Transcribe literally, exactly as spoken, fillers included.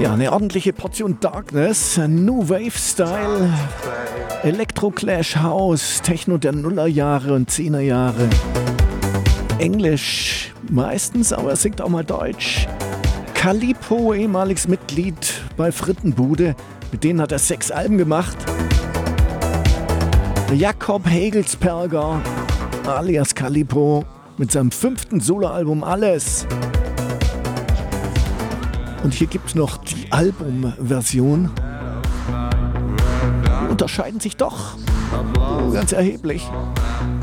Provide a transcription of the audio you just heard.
Ja, eine ordentliche Portion Darkness, New Wave Style, Electro Clash House, Techno der Nullerjahre und Zehnerjahre. Englisch meistens, aber er singt auch mal Deutsch. Calippo, ehemaliges Mitglied bei Frittenbude, mit denen hat er sechs Alben gemacht. Jakob Hegelsperger, alias Calippo, mit seinem fünften Soloalbum Alles. Und hier gibt es noch die Albumversion. Die unterscheiden sich doch ganz erheblich.